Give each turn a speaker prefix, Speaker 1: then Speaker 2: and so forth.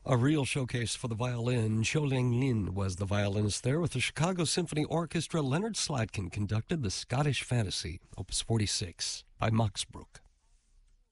Speaker 1: A real showcase for the violin. Cho Liang Lin was the violinist there. With the Chicago Symphony Orchestra, Leonard Slatkin conducted the Scottish Fantasy, Opus 46, by Max Bruch.